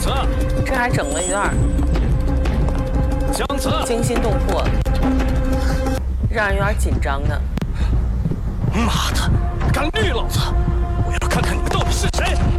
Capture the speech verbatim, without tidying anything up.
子， 这还整了有点姜子， 惊心动魄，让人有点紧张呢。 妈的，敢绿老子！我要看看你们到底是谁！